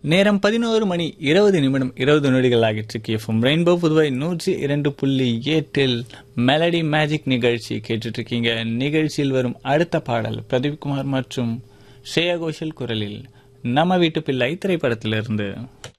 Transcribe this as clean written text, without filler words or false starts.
நேரம் 11:20 ஆகிட்டு FM rainbow Puduvai 102.8 melody magic நிகழ்ச்சி கேட்டுட்டு இருக்கீங்க. நிகழ்ச்சியில் வரும் அடுத்த பாடல் பிரதீப் குமார் மற்றும் ஸ்ரேயா கோஷல் குரலில் நம்ம வீட்டு பிள்ளை திரைப்படத்திலிருந்து.